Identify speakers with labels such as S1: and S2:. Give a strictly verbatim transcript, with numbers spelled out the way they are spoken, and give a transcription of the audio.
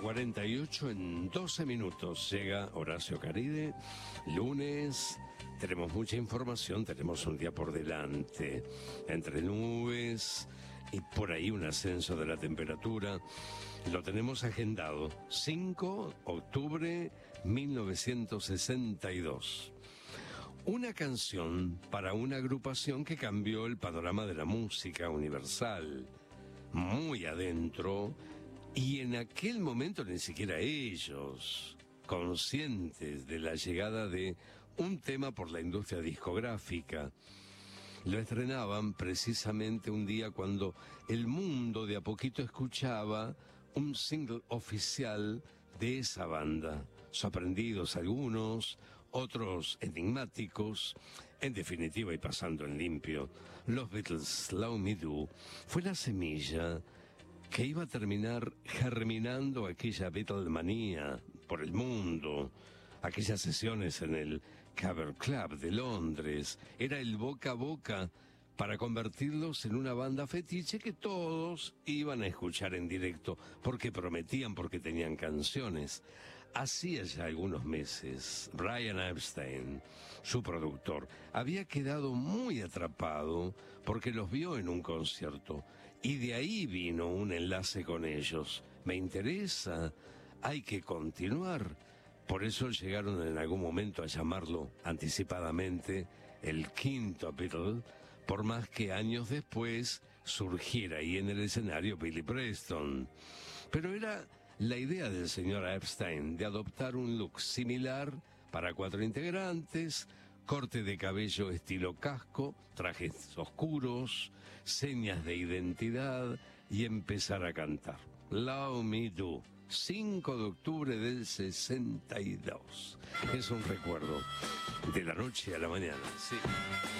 S1: cuarenta y ocho en doce minutos. Llega Horacio Caride, lunes. Tenemos mucha información, tenemos un día por delante. Entre nubes y por ahí un ascenso de la temperatura. Lo tenemos agendado. cinco de octubre de mil novecientos sesenta y dos. Una canción para una agrupación que cambió el panorama de la música universal. Muy adentro. Y en aquel momento ni siquiera ellos, conscientes de la llegada de un tema por la industria discográfica, lo estrenaban precisamente un día cuando el mundo de a poquito escuchaba un single oficial de esa banda. Sorprendidos algunos, otros enigmáticos, en definitiva y pasando en limpio, los Beatles' Love Me Do fue la semilla que iba a terminar germinando aquella Beatlemanía por el mundo, aquellas sesiones en el Cavern Club de Londres. Era el boca a boca para convertirlos en una banda fetiche que todos iban a escuchar en directo, porque prometían, porque tenían canciones. Hacía ya algunos meses, Brian Epstein, su productor, había quedado muy atrapado porque los vio en un concierto. Y de ahí vino un enlace con ellos. Me interesa, hay que continuar. Por eso llegaron en algún momento a llamarlo anticipadamente el quinto Beatle, por más que años después surgiera ahí en el escenario Billy Preston. Pero era la idea del señor Epstein de adoptar un look similar para cuatro integrantes, corte de cabello estilo casco, trajes oscuros, señas de identidad y empezar a cantar. Love Me Do, cinco de octubre del sesenta y dos. Es un recuerdo de la noche a la mañana, sí.